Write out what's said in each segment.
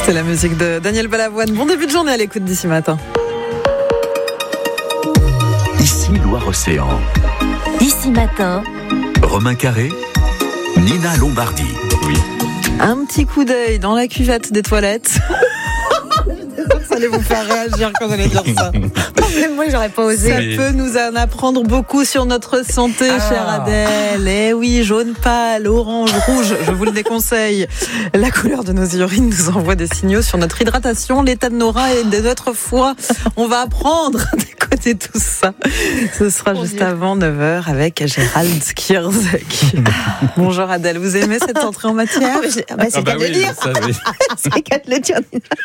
C'est la musique de Daniel Balavoine. Bon début de journée à l'écoute d'ici matin. Ici Loire-Océan. Ici matin. Romain Carré, Nina Lombardi. Oui. Un petit coup d'œil dans la cuvette des toilettes. Ça allait vous faire réagir quand j'allais dire ça. Même moi, j'aurais pas osé. Ça peut nous en apprendre beaucoup sur notre santé, chère Adèle. Eh oui, jaune pâle, orange, rouge, je vous le déconseille. La couleur de nos urines nous envoie des signaux sur notre hydratation, l'état de nos reins et de notre foie. On va apprendre à décoder tout ça. Ce sera juste avant 9h avec Gérald Kierzek. Bonjour Adèle, vous aimez cette entrée en matière? C'est qu'à le dire. C'est qu'à le dire.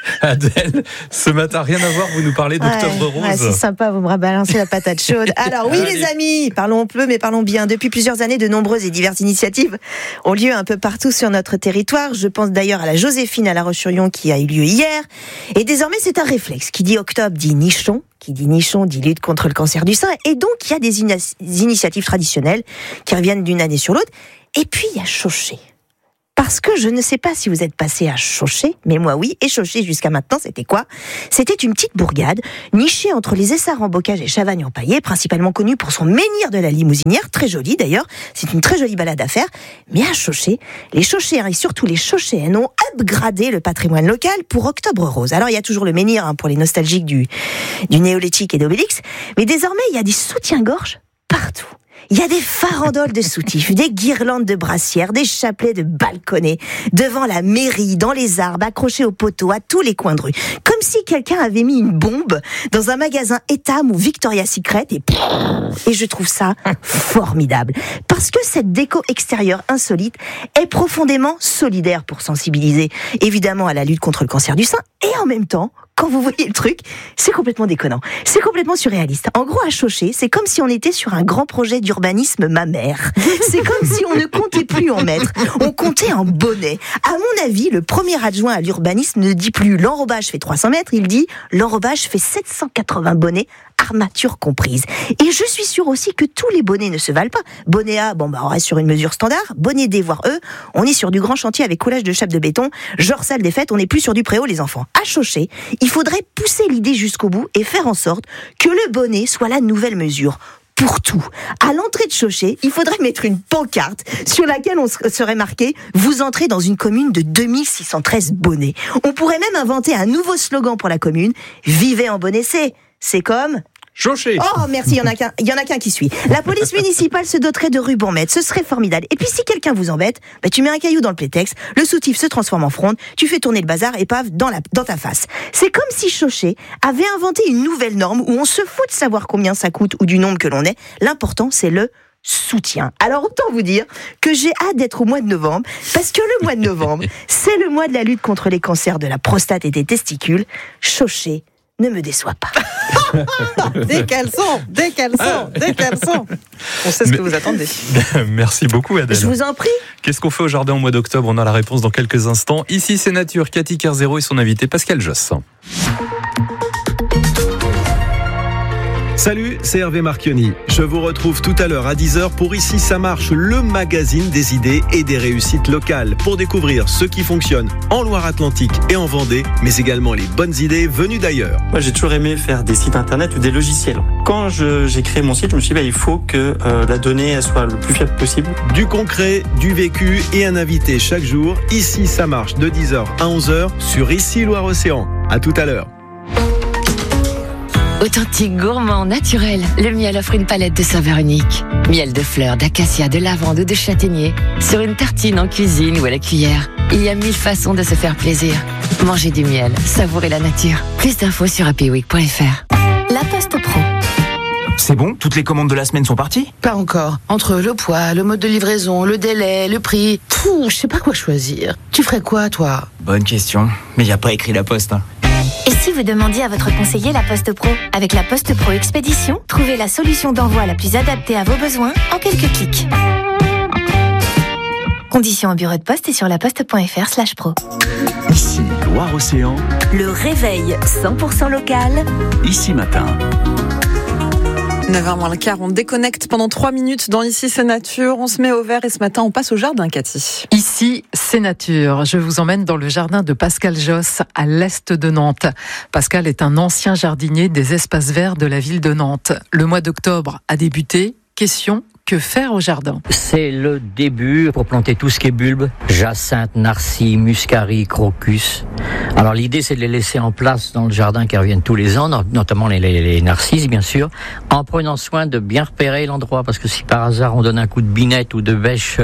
Adèle, ce matin, rien à voir, vous nous parlez d'Octobre Rose. Ouais, c'est sympa, vous me rebalancez la patate chaude. Alors oui, les amis, parlons peu, mais parlons bien. Depuis plusieurs années, de nombreuses et diverses initiatives ont lieu un peu partout sur notre territoire. Je pense d'ailleurs à la Joséphine à La Roche-sur-Yon qui a eu lieu hier. Et désormais, c'est un réflexe. Qui dit octobre dit nichon. Qui dit nichon dit lutte contre le cancer du sein. Et donc, il y a des initiatives traditionnelles qui reviennent d'une année sur l'autre. Et puis, il y a Chauché. Parce que je ne sais pas si vous êtes passé à Chauché, mais moi oui, et Chauché jusqu'à maintenant, c'était quoi? C'était une petite bourgade, nichée entre les Essarts en bocage et Chavagne en paillé, principalement connue pour son menhir de la Limousinière, très joli d'ailleurs, c'est une très jolie balade à faire, mais à Chauché, les Chauchéens et surtout les Chauchéennes ont upgradé le patrimoine local pour Octobre Rose. Alors il y a toujours le menhir pour les nostalgiques du néolithique et d'Obélix, mais désormais il y a des soutiens-gorge partout. Il y a des farandoles de soutifs, des guirlandes de brassières, des chapelets de balconnets, devant la mairie, dans les arbres, accrochés aux poteaux, à tous les coins de rue. Comme si quelqu'un avait mis une bombe dans un magasin Etam ou Victoria's Secret et je trouve ça formidable. Parce que cette déco extérieure insolite est profondément solidaire pour sensibiliser, évidemment, à la lutte contre le cancer du sein et en même temps, quand vous voyez le truc, c'est complètement déconnant. C'est complètement surréaliste. En gros, à Chauché, c'est comme si on était sur un grand projet d'urbanisme mammaire. C'est comme si on ne comptait plus en mètres. On comptait en bonnets. À mon avis, le premier adjoint à l'urbanisme ne dit plus l'enrobage fait 300 mètres, il dit l'enrobage fait 780 bonnets, armature comprise. Et je suis sûre aussi que tous les bonnets ne se valent pas. Bonnet A, on reste sur une mesure standard. Bonnet D, voire E, on est sur du grand chantier avec coulage de chape de béton. Genre salle des fêtes, on n'est plus sur du préau, les enfants. À Chauché, il faudrait pousser l'idée jusqu'au bout et faire en sorte que le bonnet soit la nouvelle mesure. Pour tout. À l'entrée de Chauché, il faudrait mettre une pancarte sur laquelle on serait marqué « Vous entrez dans une commune de 2613 bonnets ». On pourrait même inventer un nouveau slogan pour la commune « Vivez en bonnet C ». C'est comme... Chauché. Oh, merci, il y en a qu'un qui suit. La police municipale se doterait de rubans-mètres, ce serait formidable. Et puis si quelqu'un vous embête, tu mets un caillou dans le plétex, le soutif se transforme en fronde, tu fais tourner le bazar et paf, dans ta face. C'est comme si Chauché avait inventé une nouvelle norme où on se fout de savoir combien ça coûte ou du nombre que l'on est. L'important, c'est le soutien. Alors autant vous dire que j'ai hâte d'être au mois de novembre, parce que le mois de novembre, c'est le mois de la lutte contre les cancers de la prostate et des testicules. Chauché ne me déçoit pas. Des caleçons. On sait ce que vous attendez. Merci beaucoup Adèle. Je vous en prie. Qu'est-ce qu'on fait au jardin au mois d'octobre? On a la réponse dans quelques instants. Ici c'est Nature, Cathy Kerzero et son invité Pascal Josse. Salut, c'est Hervé Marchioni. Je vous retrouve tout à l'heure à 10h pour Ici ça marche, le magazine des idées et des réussites locales, pour découvrir ce qui fonctionne en Loire-Atlantique et en Vendée, mais également les bonnes idées venues d'ailleurs. Moi, j'ai toujours aimé faire des sites internet ou des logiciels. Quand j'ai créé mon site, je me suis dit, il faut que la donnée elle soit le plus fiable possible. Du concret, du vécu et un invité chaque jour. Ici ça marche de 10h à 11h sur Ici Loire-Océan. À tout à l'heure. Authentique, gourmand, naturel, le miel offre une palette de saveurs uniques. Miel de fleurs, d'acacia, de lavande ou de châtaignier. Sur une tartine, en cuisine ou à la cuillère. Il y a 1000 façons de se faire plaisir. Mangez du miel, savourez la nature. Plus d'infos sur happyweek.fr. La Poste Pro. C'est bon? Toutes les commandes de la semaine sont parties? Pas encore. Entre le poids, le mode de livraison, le délai, le prix... je sais pas quoi choisir. Tu ferais quoi, toi? Bonne question. Mais y a pas écrit la Poste, hein. Et si vous demandiez à votre conseiller La Poste Pro? Avec La Poste Pro Expédition, trouvez la solution d'envoi la plus adaptée à vos besoins en quelques clics. Conditions en bureau de poste et sur laposte.fr/pro. Ici Loire-Océan. Le réveil 100% local. Ici matin. 9h moins le quart, on déconnecte pendant 3 minutes dans Ici c'est Nature. On se met au vert et ce matin on passe au jardin, Cathy. Ici c'est Nature. Je vous emmène dans le jardin de Pascal Josse à l'est de Nantes. Pascal est un ancien jardinier des espaces verts de la ville de Nantes. Le mois d'octobre a débuté. Question: que faire au jardin? C'est le début pour planter tout ce qui est bulbe, jacinthe, narcisse, muscari, crocus. Alors l'idée c'est de les laisser en place dans le jardin qui reviennent tous les ans, notamment les narcisses bien sûr, en prenant soin de bien repérer l'endroit, parce que si par hasard on donne un coup de binette ou de bêche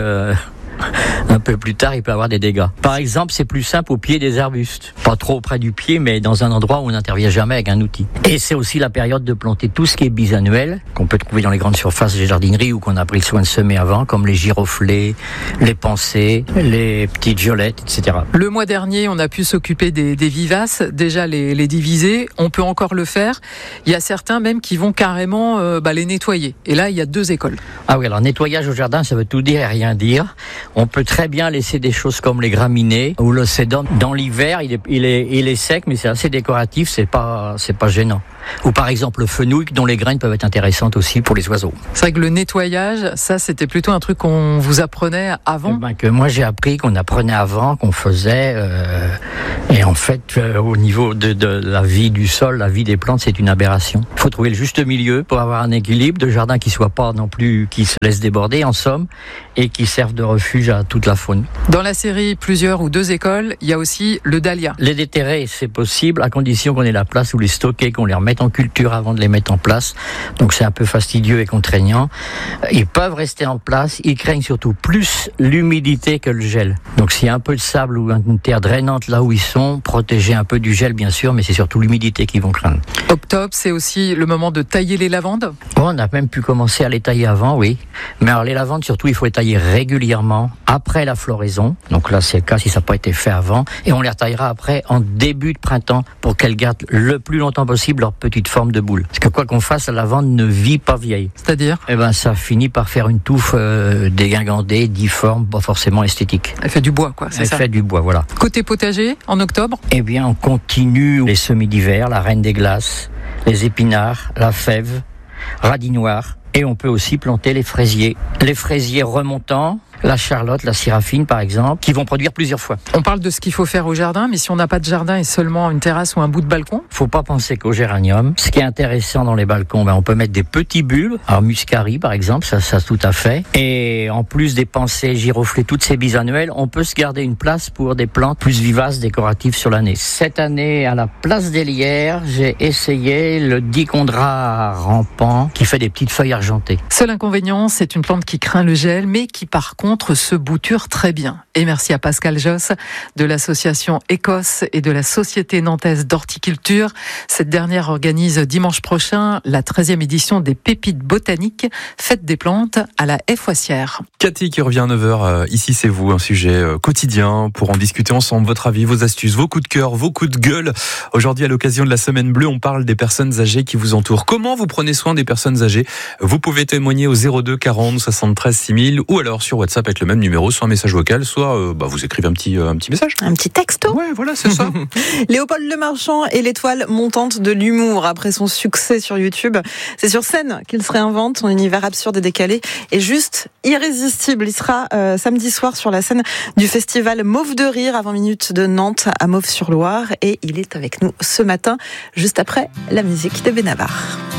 un peu plus tard, il peut avoir des dégâts. Par exemple, c'est plus simple au pied des arbustes. Pas trop près du pied, mais dans un endroit où on n'intervient jamais avec un outil. Et c'est aussi la période de planter tout ce qui est bisannuel, qu'on peut trouver dans les grandes surfaces des jardineries ou qu'on a pris le soin de semer avant, comme les giroflées, les pensées, les petites violettes, etc. Le mois dernier, on a pu s'occuper des vivaces, déjà les diviser. On peut encore le faire. Il y a certains même qui vont carrément les nettoyer. Et là, il y a 2 écoles. Ah oui, alors nettoyage au jardin, ça veut tout dire et rien dire. On peut très bien laisser des choses comme les graminées ou le sédum. Dans l'hiver, il est sec, mais c'est assez décoratif, c'est pas gênant. Ou par exemple le fenouil, dont les graines peuvent être intéressantes aussi pour les oiseaux. C'est vrai que le nettoyage, ça c'était plutôt un truc qu'on vous apprenait avant. Que moi j'ai appris, qu'on apprenait avant, qu'on faisait. Et en fait, au niveau de la vie du sol, la vie des plantes, c'est une aberration. Il faut trouver le juste milieu pour avoir un équilibre de jardin qui soit pas non plus, qui se laisse déborder en somme, et qui serve de refuge à toute la faune. Dans la série Plusieurs ou 2 écoles, il y a aussi le dahlia. Les déterrer, c'est possible, à condition qu'on ait la place où les stocker, qu'on les remette en culture avant de les mettre en place. Donc c'est un peu fastidieux et contraignant. Ils peuvent rester en place, ils craignent surtout plus l'humidité que le gel. Donc s'il y a un peu de sable ou une terre drainante là où ils sont, protéger un peu du gel bien sûr, mais c'est surtout l'humidité qu'ils vont craindre. Octobre, c'est aussi le moment de tailler les lavandes. On a même pu commencer à les tailler avant, oui. Mais alors les lavandes surtout, il faut les tailler régulièrement après la floraison. Donc là c'est le cas si ça n'a pas été fait avant. Et on les retaillera après en début de printemps pour qu'elles gardent le plus longtemps possible leur petite forme de boule. Parce que quoi qu'on fasse, la lavande ne vit pas vieille. C'est-à-dire ? Ça finit par faire une touffe dégingandée, difforme, pas forcément esthétique. Elle fait du bois, quoi, c'est ça ? Elle fait du bois, voilà. Côté potager, en octobre ? Eh bien, on continue les semis d'hiver, la reine des glaces, les épinards, la fève, radis noir. Et on peut aussi planter les fraisiers. Les fraisiers remontants, la charlotte, la syrafine par exemple, qui vont produire plusieurs fois. On parle de ce qu'il faut faire au jardin, mais si on n'a pas de jardin et seulement une terrasse ou un bout de balcon ? Faut pas penser qu'au géranium. Ce qui est intéressant dans les balcons, on peut mettre des petits bulbes, alors muscari par exemple, ça tout à fait. Et en plus des pensées, giroflées, toutes ces bisannuelles, on peut se garder une place pour des plantes plus vivaces, décoratives sur l'année. Cette année, à la place des lierres, j'ai essayé le dichondra rampant qui fait des petites feuilles argentées. Seul inconvénient, c'est une plante qui craint le gel, mais qui par contre se bouture très bien. Et merci à Pascal Josse de l'association Écosse et de la Société nantaise d'horticulture. Cette dernière organise dimanche prochain la 13e édition des Pépites botaniques, fête des plantes à la Haie Foissière. Cathy qui revient à 9h, ici c'est vous, un sujet quotidien pour en discuter ensemble, votre avis, vos astuces, vos coups de cœur, vos coups de gueule. Aujourd'hui à l'occasion de la Semaine Bleue, on parle des personnes âgées qui vous entourent. Comment vous prenez soin des personnes âgées ? Vous pouvez témoigner au 02 40 73 6000 ou alors sur WhatsApp avec le même numéro, soit un message vocal, soit vous écrivez un petit message. Un petit texto. Ouais, voilà, c'est ça. Léopold Lemarchand est l'étoile montante de l'humour après son succès sur YouTube. C'est sur scène qu'il se réinvente, son univers absurde et décalé est juste irrésistible. Il sera samedi soir sur la scène du festival Mauve de Rire à 20 minutes de Nantes à Mauve-sur-Loire et il est avec nous ce matin, juste après la musique de Benabar.